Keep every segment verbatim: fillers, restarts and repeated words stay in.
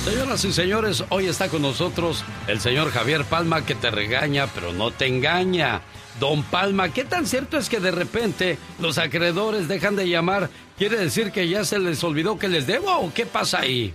Señoras y señores, hoy está con nosotros el señor Javier Palma, que te regaña, pero no te engaña. Don Palma, ¿qué tan cierto es que de repente los acreedores dejan de llamar? ¿Quiere decir que ya se les olvidó que les debo o qué pasa ahí?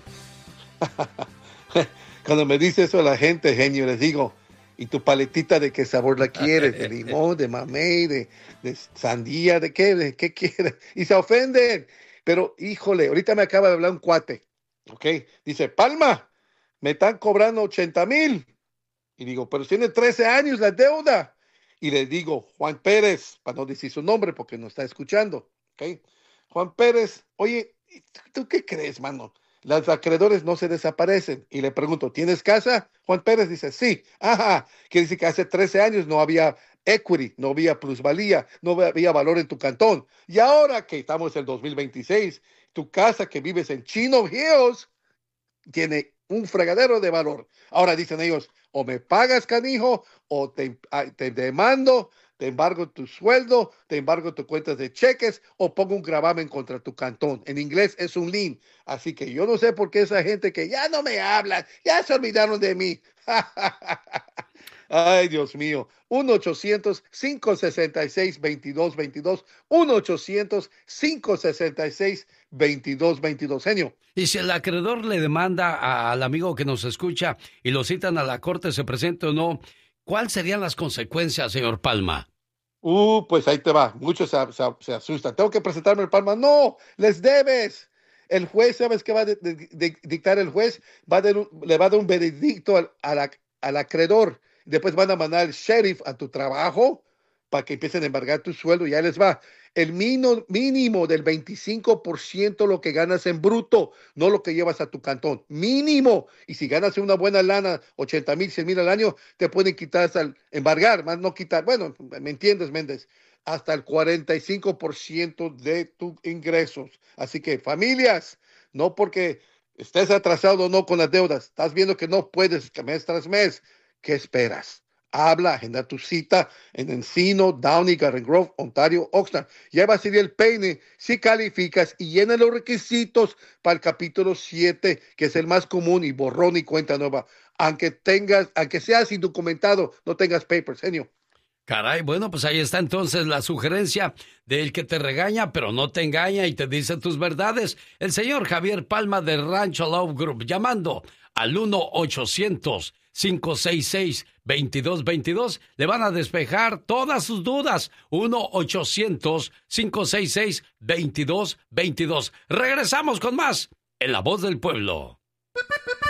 Cuando me dice eso la gente, genio, les digo, ¿y tu paletita de qué sabor la quieres? ¿De limón, de mamey, de, de sandía, de qué? ¿De qué quieres? Y se ofenden. Pero, híjole, ahorita me acaba de hablar un cuate. Ok, dice, Palma, me están cobrando ochenta mil. Y digo, pero tiene trece años la deuda. Y le digo, Juan Pérez, para no decir su nombre porque no está escuchando. Ok, Juan Pérez, oye, ¿tú qué crees, mano? Los acreedores no se desaparecen. Y le pregunto, ¿tienes casa? Juan Pérez dice, sí. Ajá, quiere decir que hace trece años no había equity, no había plusvalía, no había valor en tu cantón. Y ahora que estamos en el dos mil veintiséis, tu casa que vives en Chino Hills tiene un fregadero de valor. Ahora dicen ellos, o me pagas, canijo, o te, te demando, te embargo tu sueldo, te embargo tu cuentas de cheques, o pongo un gravamen contra tu cantón. En inglés es un lien. Así que yo no sé por qué esa gente que ya no me habla, ya se olvidaron de mí. Ay, Dios mío. uno ochocientos, cinco sesenta y seis, veintidós veintidós. uno ochocientos, cinco sesenta y seis, veintidós veintidós. Genio. Y si el acreedor le demanda a, al amigo que nos escucha y lo citan a la corte, se presente o no, ¿cuáles serían las consecuencias, señor Palma? Uh, pues ahí te va. Muchos se, se, se asustan. ¿Tengo que presentarme el Palma? No, les debes. El juez, ¿sabes qué va a de, de, de, dictar el juez? Va a de, le va a dar un veredicto al, al, al acreedor. Después van a mandar el sheriff a tu trabajo para que empiecen a embargar tu sueldo y ya les va. El mínimo, mínimo del veinticinco por ciento lo que ganas en bruto, no lo que llevas a tu cantón. Mínimo. Y si ganas una buena lana, ochenta mil, cien mil al año, te pueden quitar hasta el embargar, más no quitar. Bueno, ¿me entiendes, Méndez? Hasta el cuarenta y cinco por ciento de tus ingresos. Así que, familias, no porque estés atrasado o no con las deudas, estás viendo que no puedes mes tras mes. ¿Qué esperas? Habla, agenda tu cita en Encino, Downey, Garden Grove, Ontario, Oxnard. Lleva a Siriel Peine si calificas y llena los requisitos para el capítulo siete, que es el más común, y borrón y cuenta nueva. Aunque tengas, aunque seas indocumentado, no tengas papers, genio. Caray, bueno, pues ahí está entonces la sugerencia del que te regaña, pero no te engaña y te dice tus verdades. El señor Javier Palma de Rancho Love Group, llamando al uno ochocientos, cinco seis seis, veintidós veintidós. Le van a despejar todas sus dudas. uno ochocientos, cinco seis seis, veintidós veintidós. Regresamos con más en La Voz del Pueblo.